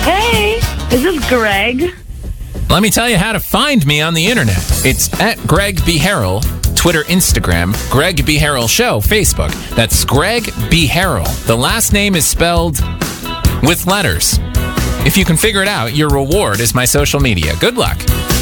Hey, is this Greg? Let me tell you how to find me on the internet. It's at Greg B. Harrell, Twitter, Instagram, Greg B. Harrell Show, Facebook. That's Greg B. Harrell. The last name is spelled with letters. If you can figure it out, your reward is my social media. Good luck.